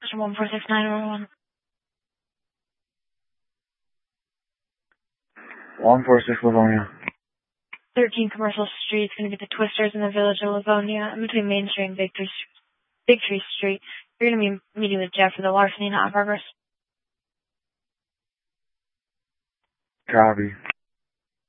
146911. 146 Livonia. 13 Commercial Street. It's going to be the Twisters in the village of Livonia, in between Main Street and Big Tree Street. You're going to be meeting with Jeff for the larceny and hot burgers. Copy.